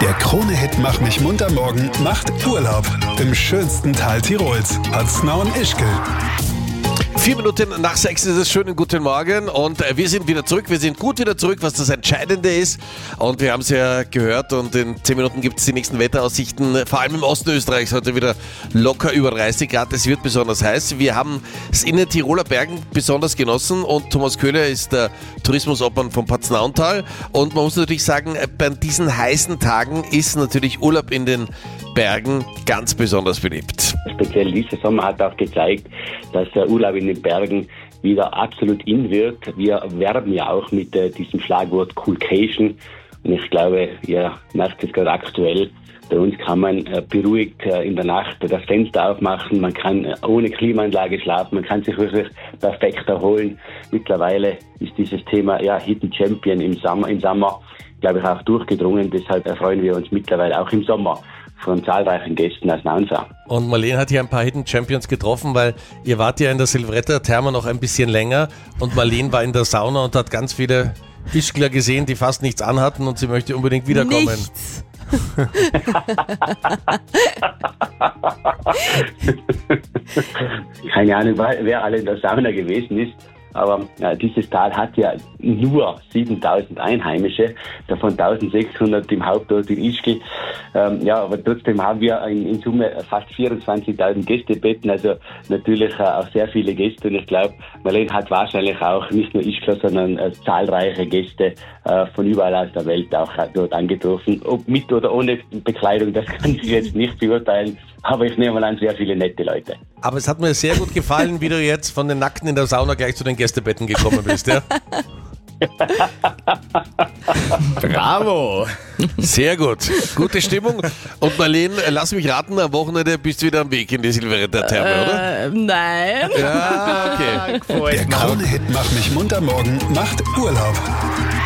Der Krone-Hit Mach mich munter morgen macht Urlaub im schönsten Tal Tirols, Paznau und Ischgl. 4 Minuten nach 6 ist es. Schönen guten Morgen und wir sind wieder zurück. Wir sind gut wieder zurück, was das Entscheidende ist. Und wir haben es ja gehört und in 10 Minuten gibt es die nächsten Wetteraussichten. Vor allem im Osten Österreichs heute wieder locker über 30 Grad. Es wird besonders heiß. Wir haben es in den Tiroler Bergen besonders genossen und Thomas Köhler ist der Tourismusobmann vom Paznauntal. Und man muss natürlich sagen, bei diesen heißen Tagen ist natürlich Urlaub in den Bergen ganz besonders beliebt. Speziell dieser Sommer hat auch gezeigt, dass der Urlaub in den Bergen wieder absolut in wird. Wir werben ja auch mit diesem Schlagwort Coolcation. Und ich glaube, ihr merkt es gerade aktuell, bei uns kann man beruhigt in der Nacht das Fenster aufmachen, man kann ohne Klimaanlage schlafen, man kann sich wirklich perfekt erholen. Mittlerweile ist dieses Thema Hidden Champion im Sommer, glaube ich, auch durchgedrungen. Deshalb erfreuen wir uns mittlerweile auch im Sommer von zahlreichen Gästen aus Nansau. Und Marlene hat hier ein paar Hidden Champions getroffen, weil ihr wart ja in der Silvretta-Therme noch ein bisschen länger und Marlene war in der Sauna und hat ganz viele Ischgler gesehen, die fast nichts anhatten und sie möchte unbedingt wiederkommen. Nichts. Keine Ahnung, wer alle in der Sauna gewesen ist. Aber dieses Tal hat ja nur 7.000 Einheimische, davon 1.600 im Hauptort in Ischgl. Aber trotzdem haben wir in Summe fast 24.000 Gästebetten, also natürlich auch sehr viele Gäste. Und ich glaube, Marlene hat wahrscheinlich auch nicht nur Ischgl, sondern zahlreiche Gäste von überall aus der Welt auch dort angetroffen. Ob mit oder ohne Bekleidung, das kann ich jetzt nicht beurteilen. Aber ich nehme mal an, sehr viele nette Leute. Aber es hat mir sehr gut gefallen, wie du jetzt von den Nackten in der Sauna gleich zu den Gästebetten gekommen bist, ja? Bravo! Sehr gut. Gute Stimmung. Und Marlene, lass mich raten, am Wochenende bist du wieder am Weg in die Silvretta-Therme, oder? Nein. Ja, okay. Der Krone-Hit Mach mich munter morgen macht Urlaub.